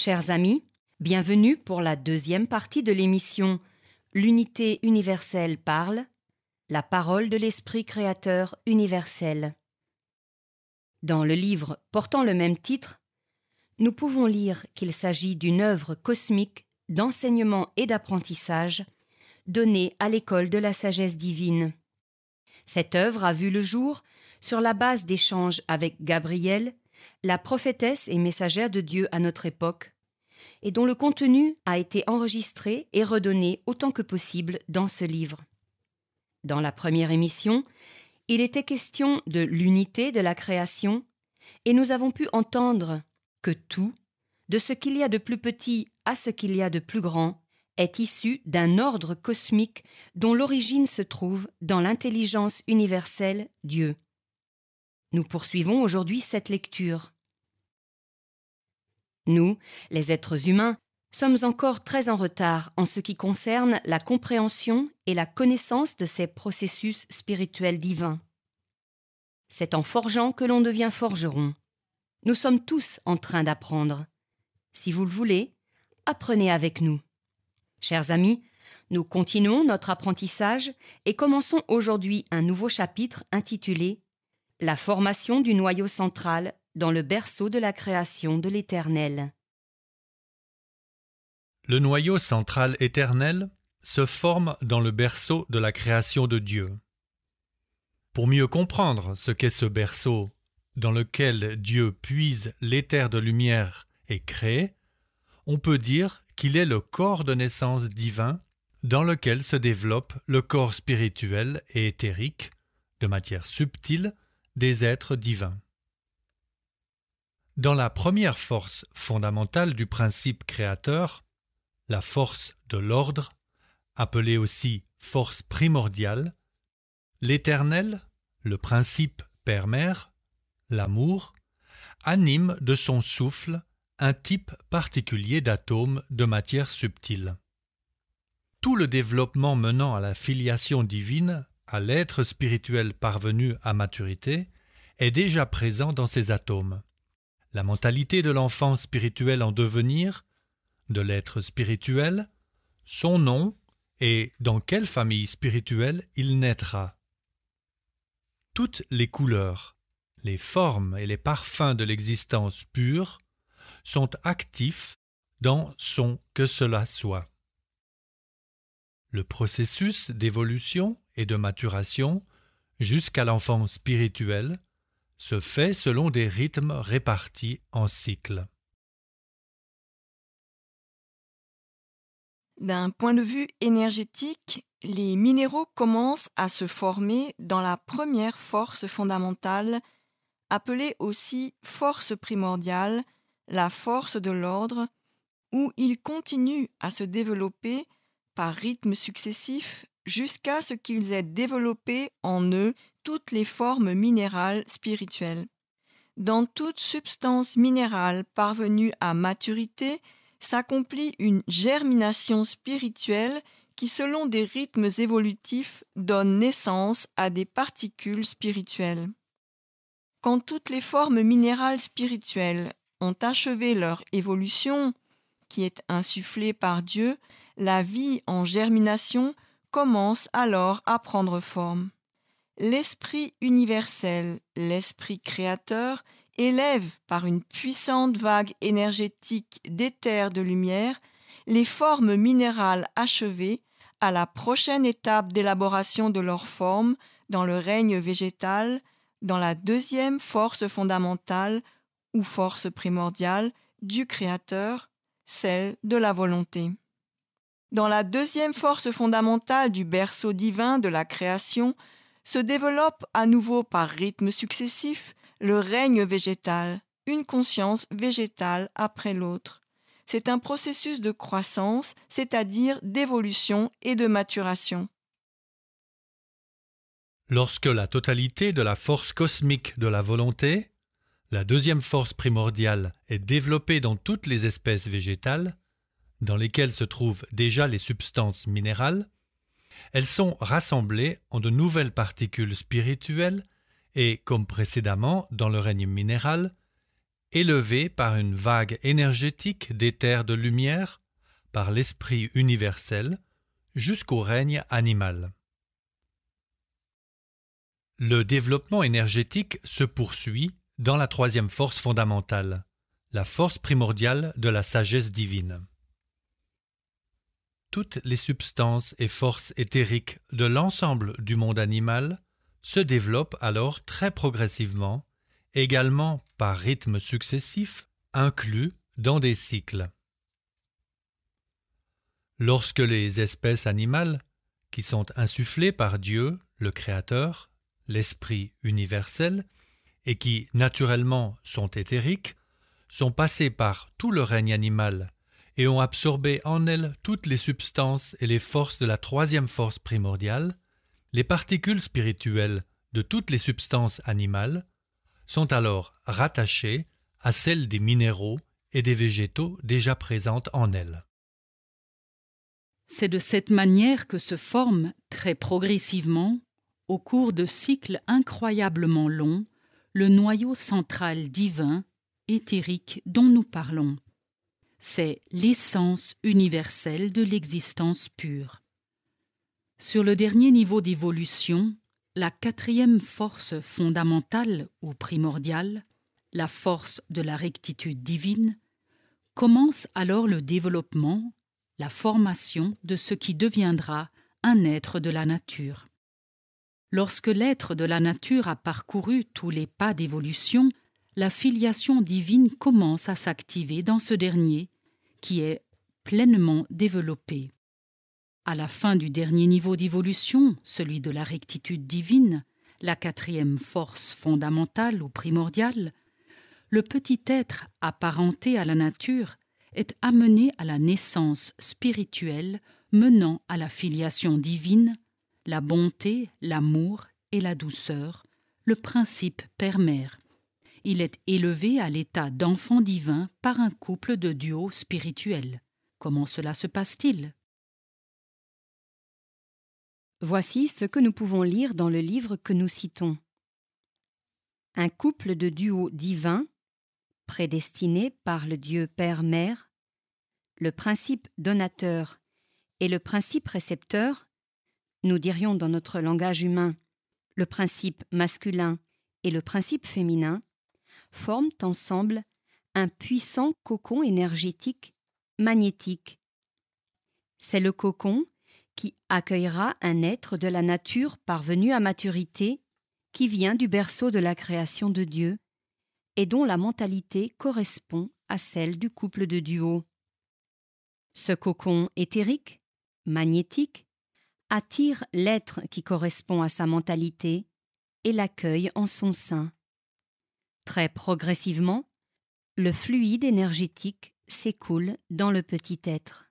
Chers amis, bienvenue pour la deuxième partie de l'émission L'unité universelle parle, la parole de l'Esprit créateur universel. Dans le livre portant le même titre, nous pouvons lire qu'il s'agit d'une œuvre cosmique d'enseignement et d'apprentissage donnée à l'école de la sagesse divine. Cette œuvre a vu le jour sur la base d'échanges avec Gabrielle, la prophétesse et messagère de Dieu à notre époque, et dont le contenu a été enregistré et redonné autant que possible dans ce livre. Dans la première émission, il était question de l'unité de la création, et nous avons pu entendre que tout, de ce qu'il y a de plus petit à ce qu'il y a de plus grand, est issu d'un ordre cosmique dont l'origine se trouve dans l'intelligence universelle Dieu. Nous poursuivons aujourd'hui cette lecture. Nous, les êtres humains, sommes encore très en retard en ce qui concerne la compréhension et la connaissance de ces processus spirituels divins. C'est en forgeant que l'on devient forgeron. Nous sommes tous en train d'apprendre. Si vous le voulez, apprenez avec nous. Chers amis, nous continuons notre apprentissage et commençons aujourd'hui un nouveau chapitre intitulé « La formation du noyau central dans le berceau de la création de l'Éternel ». Le noyau central éternel se forme dans le berceau de la création de Dieu. Pour mieux comprendre ce qu'est ce berceau dans lequel Dieu puise l'éther de lumière et crée, on peut dire qu'il est le corps de naissance divin dans lequel se développe le corps spirituel et éthérique, de matière subtile, des êtres divins. Dans la première force fondamentale du principe créateur, la force de l'ordre, appelée aussi force primordiale, l'Éternel, le principe père-mère, l'amour, anime de son souffle un type particulier d'atomes de matière subtile. Tout le développement menant à la filiation divine, à l'être spirituel parvenu à maturité, est déjà présent dans ces atomes. La mentalité de l'enfant spirituel en devenir, de l'être spirituel, son nom et dans quelle famille spirituelle il naîtra. Toutes les couleurs, les formes et les parfums de l'existence pure sont actifs dans son que cela soit. Le processus d'évolution et de maturation jusqu'à l'enfant spirituel se fait selon des rythmes répartis en cycles. D'un point de vue énergétique, les minéraux commencent à se former dans la première force fondamentale, appelée aussi force primordiale, la force de l'ordre, où ils continuent à se développer par rythmes successifs jusqu'à ce qu'ils aient développé en eux toutes les formes minérales spirituelles. Dans toute substance minérale parvenue à maturité, s'accomplit une germination spirituelle qui, selon des rythmes évolutifs, donne naissance à des particules spirituelles. Quand toutes les formes minérales spirituelles ont achevé leur évolution, qui est insufflée par Dieu, la vie en germination commence alors à prendre forme. L'Esprit universel, l'Esprit créateur, élève par une puissante vague énergétique d'éther de lumière les formes minérales achevées à la prochaine étape d'élaboration de leur forme dans le règne végétal, dans la deuxième force fondamentale ou force primordiale du Créateur, celle de la volonté. Dans la deuxième force fondamentale du berceau divin de la création se développe à nouveau par rythme successif le règne végétal, une conscience végétale après l'autre. C'est un processus de croissance, c'est-à-dire d'évolution et de maturation. Lorsque la totalité de la force cosmique de la volonté, la deuxième force primordiale, est développée dans toutes les espèces végétales, dans lesquelles se trouvent déjà les substances minérales, elles sont rassemblées en de nouvelles particules spirituelles et, comme précédemment dans le règne minéral, élevé par une vague énergétique d'éther de lumière, par l'esprit universel, jusqu'au règne animal. Le développement énergétique se poursuit dans la troisième force fondamentale, la force primordiale de la sagesse divine. Toutes les substances et forces éthériques de l'ensemble du monde animal se développent alors très progressivement, également par rythme successif, inclus dans des cycles. Lorsque les espèces animales, qui sont insufflées par Dieu, le Créateur, l'Esprit universel, et qui naturellement sont éthériques, sont passées par tout le règne animal et ont absorbé en elles toutes les substances et les forces de la troisième force primordiale, les particules spirituelles de toutes les substances animales sont alors rattachées à celles des minéraux et des végétaux déjà présentes en elles. C'est de cette manière que se forme, très progressivement, au cours de cycles incroyablement longs, le noyau central divin, éthérique dont nous parlons. C'est l'essence universelle de l'existence pure. Sur le dernier niveau d'évolution, la quatrième force fondamentale ou primordiale, la force de la rectitude divine, commence alors le développement, la formation de ce qui deviendra un être de la nature. Lorsque l'être de la nature a parcouru tous les pas d'évolution, la filiation divine commence à s'activer dans ce dernier, qui est pleinement développé. À la fin du dernier niveau d'évolution, celui de la rectitude divine, la quatrième force fondamentale ou primordiale, le petit être apparenté à la nature est amené à la naissance spirituelle menant à la filiation divine, la bonté, l'amour et la douceur, le principe père-mère. Il est élevé à l'état d'enfant divin par un couple de duos spirituels. Comment cela se passe-t-il? Voici ce que nous pouvons lire dans le livre que nous citons. Un couple de duos divins, prédestiné par le Dieu Père-Mère, le principe donateur et le principe récepteur, nous dirions dans notre langage humain le principe masculin et le principe féminin, forment ensemble un puissant cocon énergétique magnétique. C'est le cocon qui accueillera un être de la nature parvenu à maturité qui vient du berceau de la création de Dieu et dont la mentalité correspond à celle du couple de duo. Ce cocon éthérique, magnétique, attire l'être qui correspond à sa mentalité et l'accueille en son sein. Très progressivement, le fluide énergétique s'écoule dans le petit être.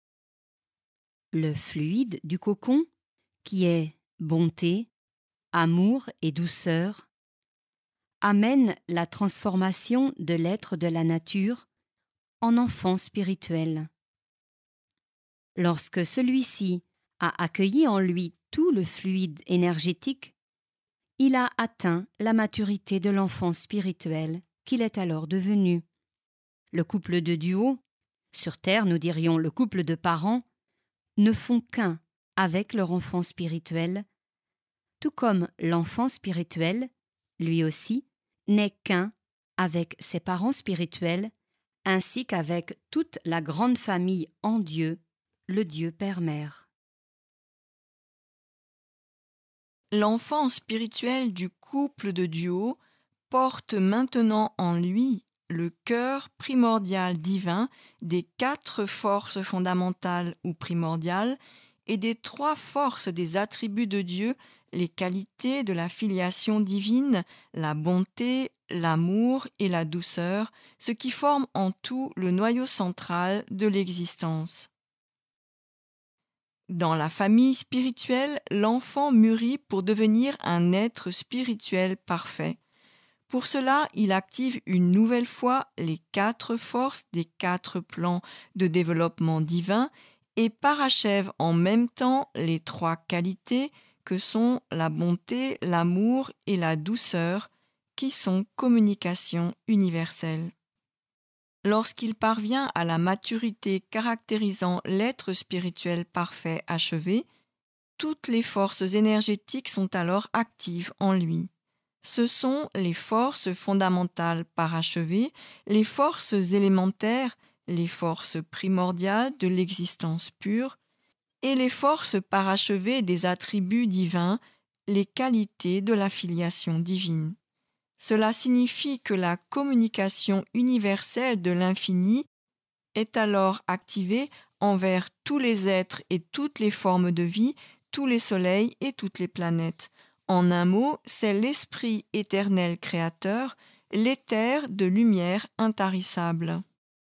Le fluide du cocon, qui est bonté, amour et douceur, amène la transformation de l'être de la nature en enfant spirituel. Lorsque celui-ci a accueilli en lui tout le fluide énergétique, il a atteint la maturité de l'enfant spirituel qu'il est alors devenu. Le couple de duo, sur Terre nous dirions le couple de parents, ne font qu'un avec leur enfant spirituel, tout comme l'enfant spirituel, lui aussi, n'est qu'un avec ses parents spirituels, ainsi qu'avec toute la grande famille en Dieu, le Dieu Père-Mère. L'enfant spirituel du couple de duo porte maintenant en lui le cœur primordial divin des 4 forces fondamentales ou primordiales et des 3 forces des attributs de Dieu, les qualités de la filiation divine, la bonté, l'amour et la douceur, ce qui forme en tout le noyau central de l'existence. Dans la famille spirituelle, l'enfant mûrit pour devenir un être spirituel parfait. Pour cela, il active une nouvelle fois les 4 forces des 4 plans de développement divin et parachève en même temps les 3 qualités que sont la bonté, l'amour et la douceur qui sont communication universelle. Lorsqu'il parvient à la maturité caractérisant l'être spirituel parfait achevé, toutes les forces énergétiques sont alors actives en lui. Ce sont les forces fondamentales parachevées, les forces élémentaires, les forces primordiales de l'existence pure et les forces parachevées des attributs divins, les qualités de la filiation divine. Cela signifie que la communication universelle de l'infini est alors activée envers tous les êtres et toutes les formes de vie, tous les soleils et toutes les planètes. En un mot, c'est l'esprit éternel créateur, l'éther de lumière intarissable.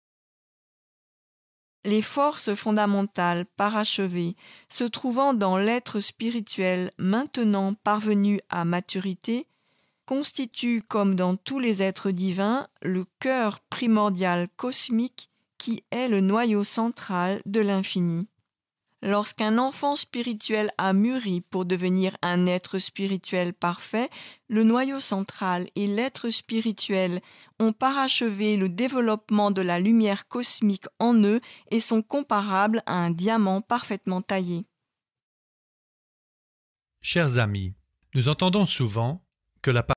Les forces fondamentales parachevées se trouvant dans l'être spirituel maintenant parvenu à maturité constituent, comme dans tous les êtres divins, le cœur primordial cosmique qui est le noyau central de l'infini. Lorsqu'un enfant spirituel a mûri pour devenir un être spirituel parfait, le noyau central et l'être spirituel ont parachevé le développement de la lumière cosmique en eux et sont comparables à un diamant parfaitement taillé. Chers amis, nous entendons souvent que la